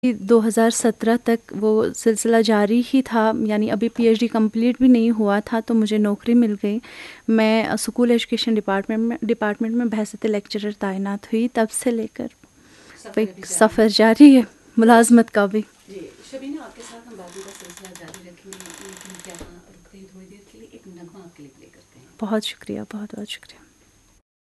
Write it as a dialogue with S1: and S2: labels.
S1: 2017 तक वो सिलसिला जारी ही था, यानी अभी पीएचडी कंप्लीट भी नहीं हुआ था तो मुझे नौकरी मिल गई। मैं स्कूल एजुकेशन डिपार्टमेंट में बहसत लेक्चरर तैनात हुई। तब से लेकर सफ़र जारी है मुलाजमत का भी।
S2: जी शबीना, आपके साथ हम बातों का सिलसिला जारी रखेंगे, लेकिन यहाँ रुकते हैं थोड़ी देर के लिए, एक नगमा आपके लिए प्ले करते हैं।
S1: बहुत शुक्रिया, बहुत बहुत शुक्रिया।